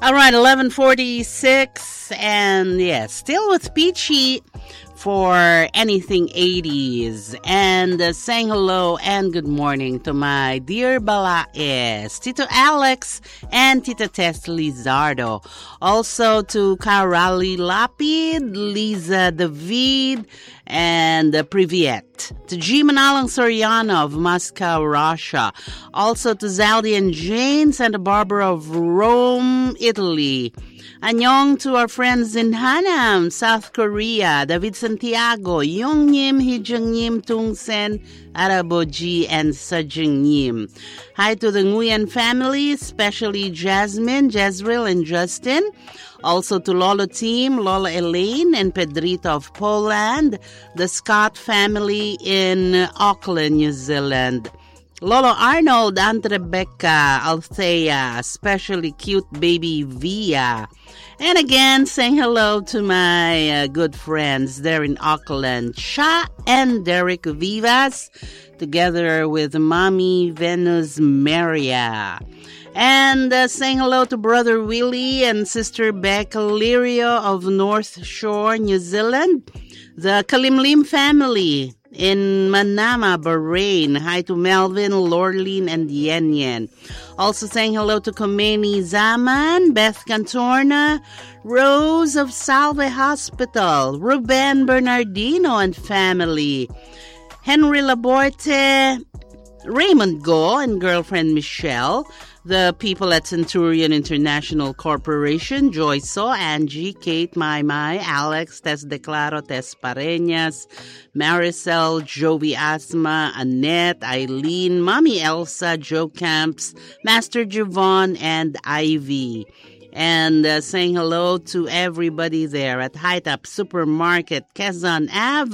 All right, 11:46, and yes, still with Peachy for anything 80s, and saying hello and good morning to my dear Balaes, Tito Alex, and Tita Tess Lizardo. Also to Karali Lapid, Lisa David, and Privyet. To G. Manalang Soriano of Moscow, Russia. Also to Zaldi and Jane, Santa Barbara of Rome, Italy. Annyeong to our friends in Hanam, South Korea. David Santiago, Yongnyim, Hijangnyim, Tungsen, Araboji, and Sajangnyim. Hi to the Nguyen family, especially Jasmine, Jezreel, and Justin. Also to Lolo team, Lola Elaine and Pedrito of Poland, the Scott family in Auckland, New Zealand. Lolo Arnold, Aunt Rebecca, Althea, especially cute baby Via. And again, saying hello to my good friends there in Auckland, Sha and Derek Vivas, together with Mommy Venus Maria. And saying hello to Brother Willie and Sister Becca Lirio of North Shore, New Zealand. The Kalimlim family in Manama, Bahrain. Hi to Melvin, Lorleen, and Yen Yen. Also saying hello to Khomeini Zaman, Beth Cantorna, Rose of Salve Hospital, Ruben Bernardino and family, Henry Laborte, Raymond Go and girlfriend Michelle, the people at Centurion International Corporation, Joyso, Angie, Kate, Mai, Alex, Tess Declaro, Tess Pareñas, Maricel, Jovi Asma, Annette, Eileen, Mommy Elsa, Joe Camps, Master Javon, and Ivy. And saying hello to everybody there at High Top Supermarket, Quezon Ave.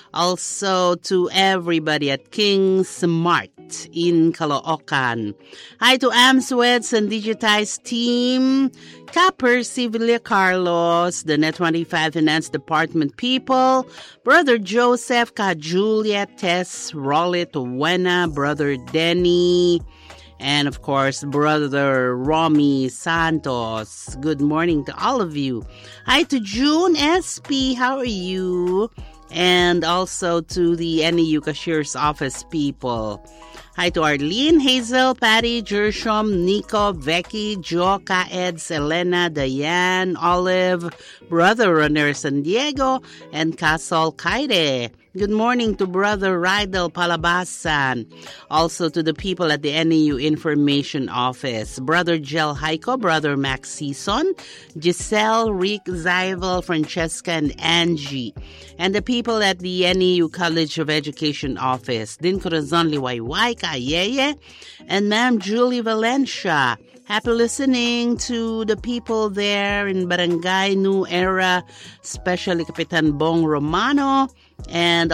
Also to everybody at King Smart in Caloocan. Hi to Amsweds and Digitize team, Capper, Villa Carlos, the Net25 Finance Department people, Brother Joseph, Ka Juliet, Tess, Rollit, Wena, Brother Denny, and of course, Brother Romy Santos. Good morning to all of you. Hi to June SP. How are you? And also to the NEU Cashier's Office people. Hi to Arlene, Hazel, Patty, Jershom, Nico, Becky, Jo, Kaed, Selena, Diane, Olive, Brother Runner San Diego, and Casol Kaide. Good morning to Brother Rydel Palabasan. Also to the people at the NEU Information Office. Brother Jel Heiko, Brother Max Season, Giselle, Rick, Zyvel, Francesca, and Angie. And the people at the NEU College of Education Office. Din Corazon Liwayway, Kayeye, and Ma'am Julie Valencia. Happy listening to the people there in Barangay New Era, especially Capitan Bong Romano, and